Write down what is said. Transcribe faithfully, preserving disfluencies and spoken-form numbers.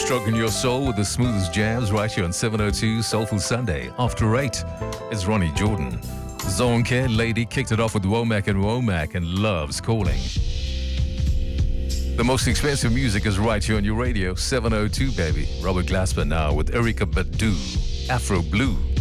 Stroking your soul with the smoothest jams right here on seven oh two Soulful Sunday. After eight is Ronnie Jordan. Zonke Lady kicked it off with Womack and Womack and Love's Calling. The most expensive music is right here on your radio, seven oh two, baby. Robert Glasper now with Erykah Badu, Afro Blue.